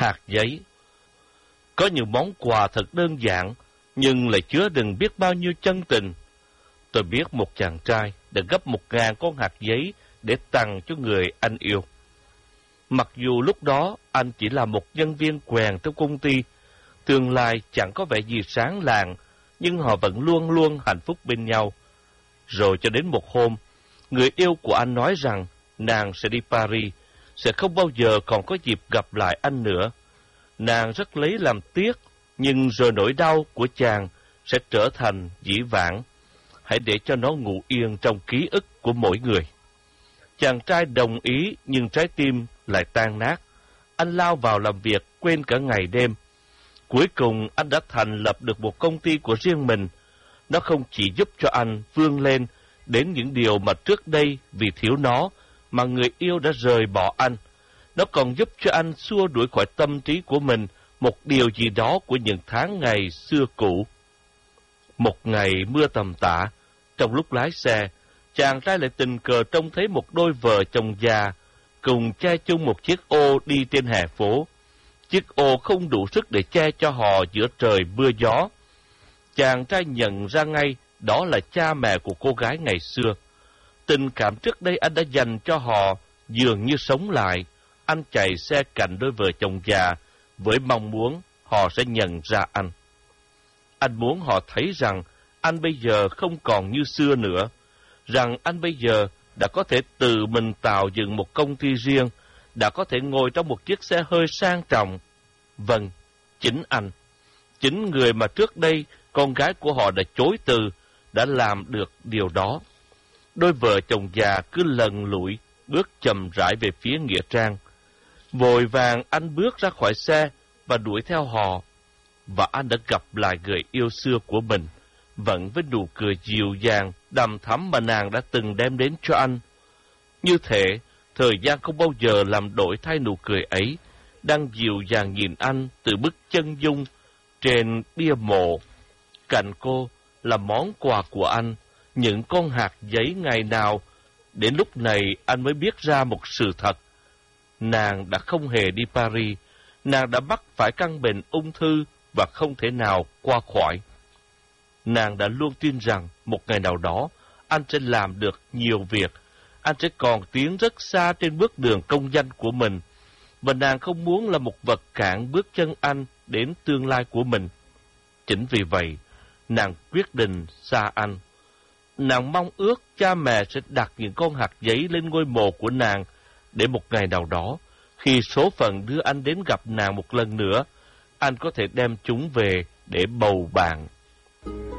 Hạt giấy. Có những món quà thật đơn giản, nhưng lại chứa đựng biết bao nhiêu chân tình. Tôi biết một chàng trai đã gấp 1.000 con hạt giấy để tặng cho người anh yêu. Mặc dù lúc đó anh chỉ là một nhân viên quèn trong công ty, tương lai chẳng có vẻ gì sáng lạng, nhưng họ vẫn luôn luôn hạnh phúc bên nhau. Rồi cho đến một hôm, người yêu của anh nói rằng nàng sẽ đi Paris, sẽ không bao giờ còn có dịp gặp lại anh nữa. Nàng rất lấy làm tiếc, nhưng rồi nỗi đau của chàng sẽ trở thành dĩ vãng. Hãy để cho nó ngủ yên trong ký ức của mỗi người. Chàng trai đồng ý, nhưng trái tim lại tan nát. Anh lao vào làm việc, quên cả ngày đêm. Cuối cùng anh đã thành lập được một công ty của riêng mình. Nó không chỉ giúp cho anh vươn lên đến những điều mà trước đây vì thiếu nó mà người yêu đã rời bỏ anh. Nó còn giúp cho anh xua đuổi khỏi tâm trí của mình một điều gì đó của những tháng ngày xưa cũ. Một ngày mưa tầm tã, trong lúc lái xe, chàng trai lại tình cờ trông thấy một đôi vợ chồng già cùng che chung một chiếc ô đi trên hè phố. Chiếc ô không đủ sức để che cho họ giữa trời mưa gió. Chàng trai nhận ra ngay đó là cha mẹ của cô gái ngày xưa. Tình cảm trước đây anh đã dành cho họ dường như sống lại. Anh chạy xe cạnh đôi vợ chồng già với mong muốn họ sẽ nhận ra anh. Anh muốn họ thấy rằng anh bây giờ không còn như xưa nữa, rằng anh bây giờ đã có thể tự mình tạo dựng một công ty riêng, đã có thể ngồi trong một chiếc xe hơi sang trọng. Vâng, chính anh, chính người mà trước đây con gái của họ đã chối từ, đã làm được điều đó. Đôi vợ chồng già cứ lần lủi, bước chậm rãi về phía nghĩa trang. Vội vàng anh bước ra khỏi xe và đuổi theo họ. Và anh đã gặp lại người yêu xưa của mình, vẫn với nụ cười dịu dàng, đằm thắm mà nàng đã từng đem đến cho anh. Như thể thời gian không bao giờ làm đổi thay nụ cười ấy, đang dịu dàng nhìn anh từ bức chân dung trên bia mộ. Cạnh cô là món quà của anh, những con hạt giấy ngày nào. Đến lúc này anh mới biết ra một sự thật. Nàng đã không hề đi Paris, nàng đã mắc phải căn bệnh ung thư và không thể nào qua khỏi. Nàng đã luôn tin rằng một ngày nào đó anh sẽ làm được nhiều việc, anh sẽ còn tiến rất xa trên bước đường công danh của mình, và nàng không muốn là một vật cản bước chân anh đến tương lai của mình. Chính vì vậy, nàng quyết định xa anh. Nàng mong ước cha mẹ sẽ đặt những con hạt giấy lên ngôi mộ của nàng, để một ngày nào đó, khi số phận đưa anh đến gặp nàng một lần nữa, anh có thể đem chúng về để bầu bạn.